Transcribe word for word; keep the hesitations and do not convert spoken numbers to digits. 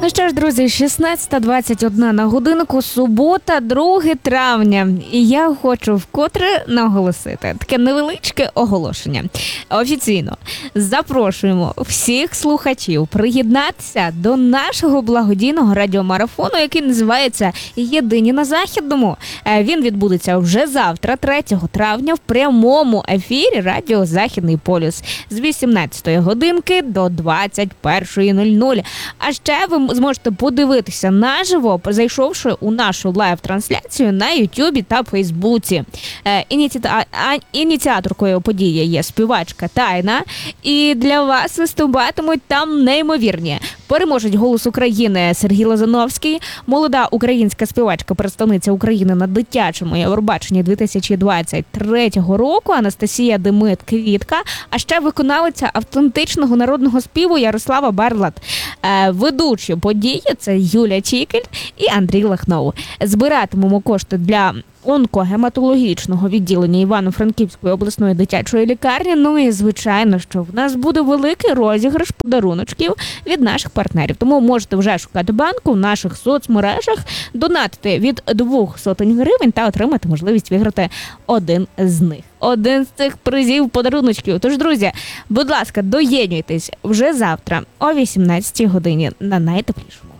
Ну що ж, друзі, шістнадцята двадцять одна на годинку, субота, друге травня. І я хочу вкотре наголосити таке невеличке оголошення. Офіційно запрошуємо всіх слухачів приєднатися до нашого благодійного радіомарафону, який називається «Єдині на Західному». Він відбудеться вже завтра, третього травня, в прямому ефірі радіо «Західний полюс» з вісімнадцятої годинки до двадцять першої нуль нуль. А ще ви зможете подивитися наживо, зайшовши у нашу лайв-трансляцію на Ютубі та Фейсбуці. Ініціа... Ініціаторкою події є співачка Тайна, і для вас виступатимуть там неймовірні переможець «Голос України» Сергій Лозановський, молода українська співачка, представниця України на дитячому Євробаченні дві тисячі двадцять третього року Анастасія Демит-Квітка, а ще виконавиця автентичного народного співу Ярослава Барлат. Ведучі події – це Юля Чікель і Андрій Лахнов. Збиратимемо кошти для онкогематологічного відділення Івано-Франківської обласної дитячої лікарні. Ну і, звичайно, що в нас буде великий розіграш подаруночків від наших партнерів. Тому можете вже шукати банку в наших соцмережах, донатити від двох сотень гривень та отримати можливість виграти один з них. Один з цих призів подаруночків. Тож, друзі, будь ласка, доєднуйтесь вже завтра о вісімнадцятій годині на найтеплішому.